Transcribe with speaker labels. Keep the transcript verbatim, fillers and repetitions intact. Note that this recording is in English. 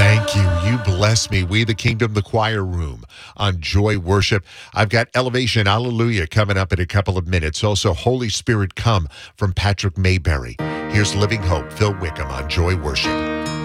Speaker 1: Thank you. You bless me. We, the Kingdom, the choir room on Joy Worship. I've got Elevation Alleluia coming up in a couple of minutes. Also, Holy Spirit Come from Patrick Mayberry. Here's Living Hope, Phil Wickham on Joy Worship.